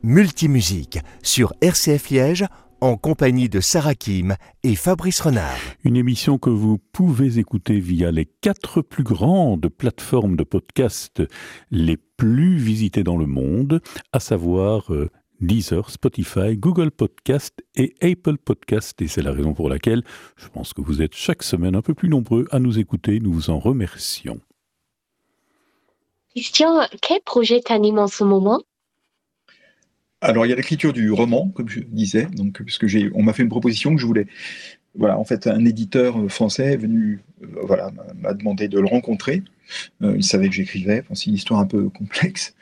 Multimusique sur RCF Liège en compagnie de Sarah Kim et Fabrice Renard. Une émission que vous pouvez écouter via les 4 plus grandes plateformes de podcast les plus visitées dans le monde, à savoir Deezer, Spotify, Google Podcast et Apple Podcast. Et c'est la raison pour laquelle je pense que vous êtes chaque semaine un peu plus nombreux à nous écouter. Nous vous en remercions. Christian, quel projet t'anime en ce moment? Alors, il y a l'écriture du roman, comme je disais, donc, puisque on m'a fait une proposition que je voulais. Voilà, en fait, un éditeur français est venu, m'a demandé de le rencontrer. Il savait que j'écrivais, enfin, c'est une histoire un peu complexe.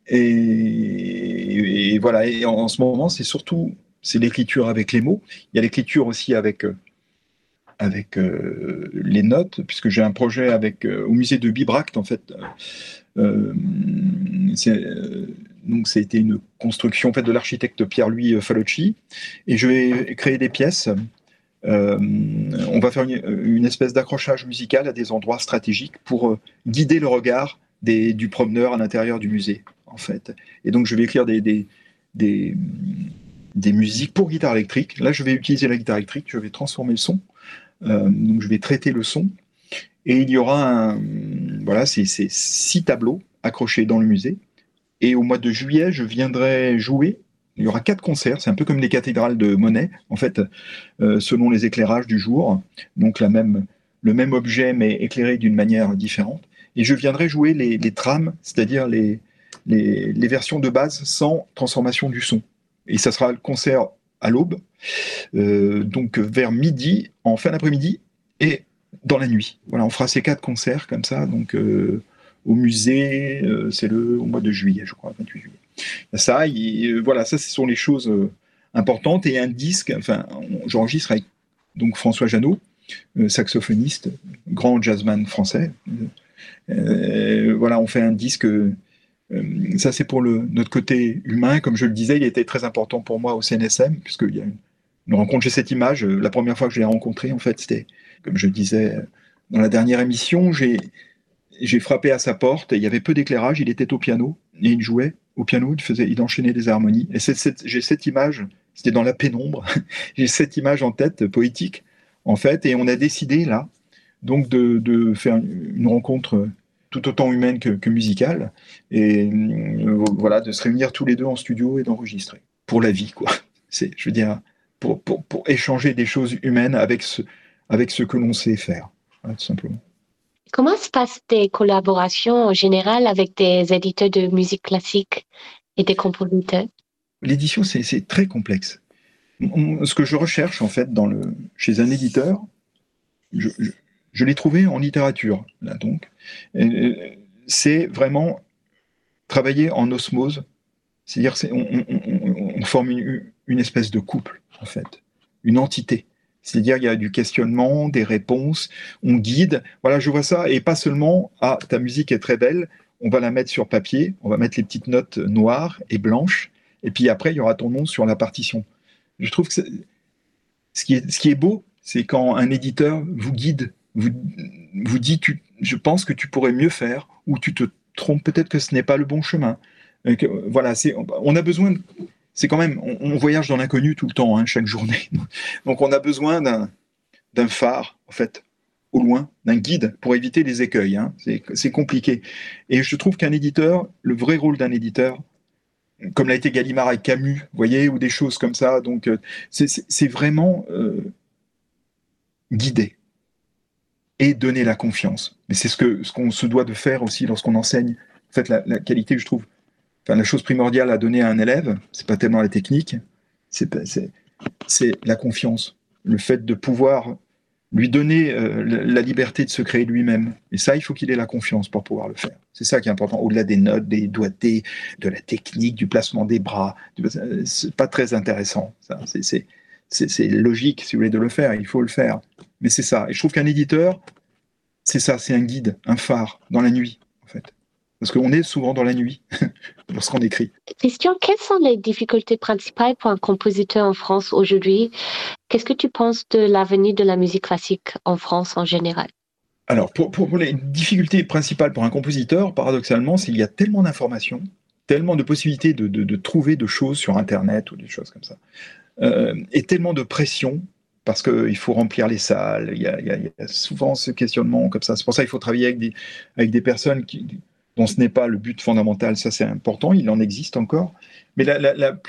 Et voilà, et en ce moment, c'est l'écriture avec les mots. Il y a l'écriture aussi avec les notes, puisque j'ai un projet au musée de Bibracte, en fait. Donc, ça a été une construction en fait, de l'architecte Pierre-Louis Falocci. Et je vais créer des pièces. On va faire une espèce d'accrochage musical à des endroits stratégiques pour guider le regard du promeneur à l'intérieur du musée, en fait. Et donc, je vais écrire des musiques pour guitare électrique. Là, je vais utiliser la guitare électrique, je vais transformer le son. Donc, je vais traiter le son. Et il y aura c'est 6 tableaux accrochés dans le musée. Et au mois de juillet, je viendrai jouer. Il y aura 4 concerts. C'est un peu comme les cathédrales de Monet, en fait, selon les éclairages du jour. Donc le même objet, mais éclairé d'une manière différente. Et je viendrai jouer les trames, c'est-à-dire les versions de base sans transformation du son. Et ça sera le concert à l'aube, donc vers midi, en fin d'après-midi, et dans la nuit. Voilà, on fera ces 4 concerts comme ça, donc au musée, c'est au mois de juillet, je crois, 28 juillet. Ça, ça, ce sont les choses importantes. Et un disque, j'enregistre avec donc François Jeannot, saxophoniste, grand jazzman français. On fait un disque. Ça, c'est pour notre côté humain. Comme je le disais, il était très important pour moi au CNSM, puisqu'il y a une rencontre. J'ai cette image. La première fois que je l'ai rencontré, en fait, c'était, comme je le disais dans la dernière émission, j'ai frappé à sa porte et il y avait peu d'éclairage. Il était au piano et il jouait au piano. Il enchaînait des harmonies. Et j'ai cette image. C'était dans la pénombre. J'ai cette image en tête, poétique, en fait. Et on a décidé là, donc de faire une rencontre tout autant humaine que musicale, et de se réunir tous les deux en studio et d'enregistrer pour la vie, quoi. Je veux dire, pour échanger des choses humaines avec ce que l'on sait faire, voilà, tout simplement. Comment se passent tes collaborations en général avec des éditeurs de musique classique et des compositeurs? L'édition, c'est très complexe. Ce que je recherche, en fait, chez un éditeur, je l'ai trouvé en littérature, là, donc. C'est vraiment travailler en osmose. C'est-à-dire on forme une espèce de couple, en fait, une entité. C'est-à-dire il y a du questionnement, des réponses, on guide. Voilà, je vois ça, et pas seulement « Ah, ta musique est très belle, on va la mettre sur papier, on va mettre les petites notes noires et blanches, et puis après, il y aura ton nom sur la partition. » Je trouve que ce qui est beau, c'est quand un éditeur vous guide, vous dit je pense que tu pourrais mieux faire, ou tu te trompes, peut-être que ce n'est pas le bon chemin. Voilà, on a besoin c'est quand même, on voyage dans l'inconnu tout le temps, hein, chaque journée. Donc on a besoin d'un phare, en fait, au loin, d'un guide pour éviter les écueils. Hein. C'est compliqué. Et je trouve qu'un éditeur, le vrai rôle d'un éditeur, comme l'a été Gallimard avec Camus, vous voyez, ou des choses comme ça, donc c'est vraiment guider et donner la confiance. Mais c'est ce qu'on se doit de faire aussi lorsqu'on enseigne. En fait, la qualité, je trouve, la chose primordiale à donner à un élève, c'est pas tellement la technique, c'est la confiance, le fait de pouvoir lui donner la liberté de se créer lui-même. Et ça, il faut qu'il ait la confiance pour pouvoir le faire. C'est ça qui est important, au-delà des notes, des doigtés, de la technique, du placement des bras. C'est pas très intéressant. Ça, c'est logique, si vous voulez, de le faire, il faut le faire. Mais c'est ça. Et je trouve qu'un éditeur, c'est ça, c'est un guide, un phare dans la nuit, en fait. Parce qu'on est souvent dans la nuit lorsqu'on écrit. Christian, quelles sont les difficultés principales pour un compositeur en France aujourd'hui? Qu'est-ce que tu penses de l'avenir de la musique classique en France en général? Alors, pour les difficultés principales pour un compositeur, paradoxalement, c'est qu'il y a tellement d'informations tellement de possibilités de trouver de choses sur Internet ou des choses comme ça, et tellement de pression, parce qu'il faut remplir les salles, il y a souvent ce questionnement comme ça. C'est pour ça qu'il faut travailler avec des personnes dont ce n'est pas le but fondamental, ça c'est important, il en existe encore, mais la